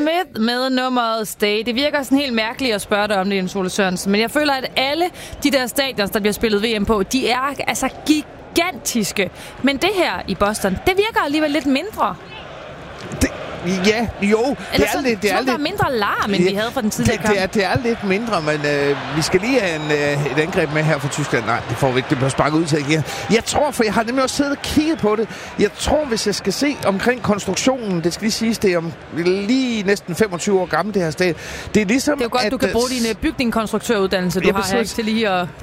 Smith med nummeret Stay. Det virker sådan helt mærkeligt at spørge dig om det, Jens Ole Sørensen, men jeg føler, at alle de der stadions, der bliver spillet VM på, de er altså gigantiske. Men det her i Boston, det virker alligevel lidt mindre. Ja, jo. Det er lidt, der er mindre larm, end vi havde fra den tidligere kamp. Det er lidt mindre, men vi skal lige have et angreb med her fra Tyskland. Nej, det får vi ikke. Det bliver sparket ud til igen. Jeg tror, for jeg har nemlig også siddet og kigget på det. Jeg tror, hvis jeg skal se omkring konstruktionen, det skal lige siges, det er om lige næsten 25 år gammel, det her sted. Det er ligesom, det er jo godt, du kan bruge din bygningskonstruktøruddannelse, du har her, ikke, til lige at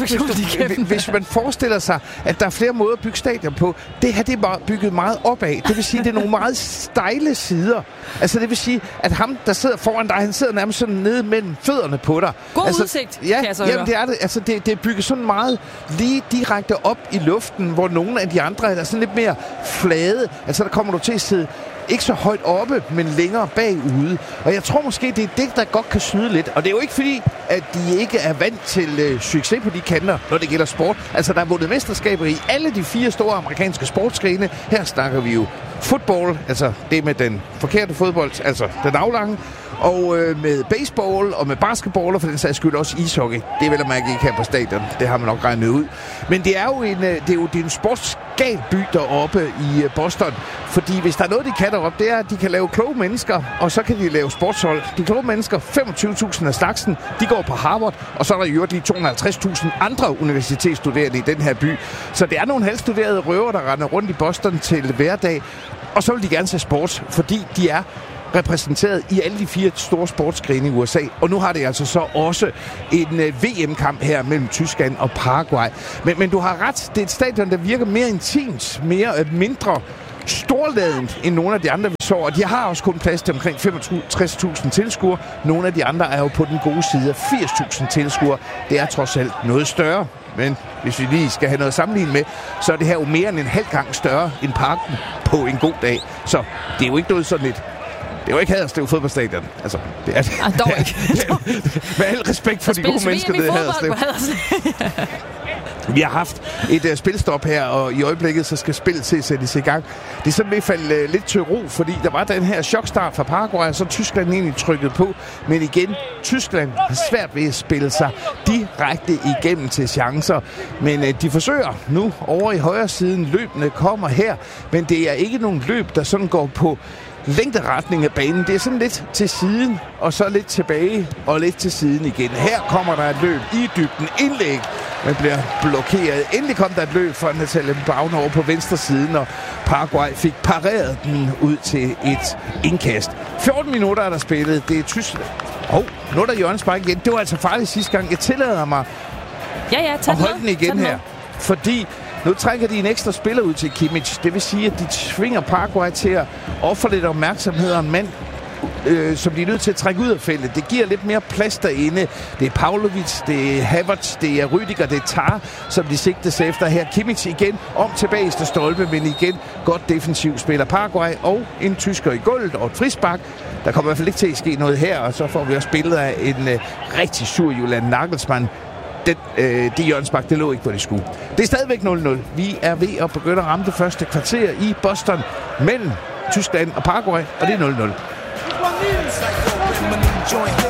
kigge hvis man forestiller sig, at der er flere måder at bygge stadion på, det her det er bare bygget meget opad. Det vil sige, det er nogle meget stejle sider. Altså det vil sige, at ham, der sidder foran dig, han sidder nærmest sådan nede mellem fødderne på dig. God udsigt, ja, kan jeg så jamen, høre. det er det. Altså det er bygget sådan meget lige direkte op i luften, hvor nogle af de andre er sådan lidt mere flade. Altså der kommer du til at sidde ikke så højt oppe, men længere bagude. Og jeg tror måske, det er det, der godt kan snyde lidt. Og det er jo ikke fordi, at de ikke er vant til succes på de kanter, når det gælder sport. Altså, der er vundet mesterskaber i alle de 4 store amerikanske sportsgrene. Her snakker vi jo fodbold, altså det med den forkerte fodbold, altså den aflange. Og med baseball og med basketball, og for den sags skyld også ishockey. Det er vel at mærke ikke her på stadion. Det har man nok regnet ud. Men det er jo en sportsgal by deroppe i Boston. Fordi hvis der er noget, de kan deroppe, det er, at de kan lave kloge mennesker, og så kan de lave sportshold. De kloge mennesker, 25.000 af slagsen, de går på Harvard, og så er der i øvrigt lige 250.000 andre universitetsstuderende i den her by. Så det er nogle halvstuderede røver, der render rundt i Boston til hverdag. Og så vil de gerne se sport, fordi de er repræsenteret i alle de 4 store sportsgrene i USA. Og nu har det altså så også en VM-kamp her mellem Tyskland og Paraguay. Men du har ret, det er et stadion, der virker mere intimt, mindre storladent end nogle af de andre, vi så. Og de har også kun plads til omkring 65.000 tilskuere. Nogle af de andre er jo på den gode side af 80.000 tilskuere. Det er trods alt noget større. Men hvis vi lige skal have noget at sammenligne med, så er det her jo mere end en halv gang større end Parken på en god dag. Så det er jo ikke noget sådan lidt. Det er jo ikke Haderslev fodboldstadion. Altså, det er det. Dog ikke. Med al respekt for de gode mennesker, det er Haderslev. Vi har haft et spilstop her, og i øjeblikket så skal spillet sættes i gang. Det er sådan ved at falde lidt til ro, fordi der var den her chokstart fra Paraguay, og så Tyskland egentlig trykket på. Men igen, Tyskland har svært ved at spille sig direkte igennem til chancer. Men de forsøger nu over i højre siden. Løbene kommer her, men det er ikke nogen løb, der sådan går på længderetning af banen. Det er sådan lidt til siden, og så lidt tilbage, og lidt til siden igen. Her kommer der et løb i dybden. Indlæg, men bliver blokeret. Endelig kom der et løb fra Natalia Bauer over på venstre siden, og Paraguay fik pareret den ud til et indkast. 14 minutter er der spillet. Det er Tyskland. Nu er der Jørgens Spark igen. Det var altså farligt sidste gang. Jeg tillader mig at holde den igen her. Fordi nu trækker de en ekstra spiller ud til Kimmich. Det vil sige, at de tvinger Paraguay til at ofre lidt opmærksomhed og en mand, som de er nødt til at trække ud af feltet. Det giver lidt mere plads derinde. Det er Pavlovic, det er Havertz, det er Rüdiger, det er Tar, som de sigtes efter her. Kimmich igen om tilbage til stolpe, men igen godt defensivt spiller Paraguay og en tysker i gulvet og et frispark. Der kommer i hvert fald ikke til at ske noget her, og så får vi også billeder af en rigtig sur Julian Nagelsmann. Det hjørnespark, det lå ikke på det skue. Det er stadigvæk 0-0. Vi er ved at begynde at ramme det første kvarter i Boston mellem Tyskland og Paraguay, og det er 0-0.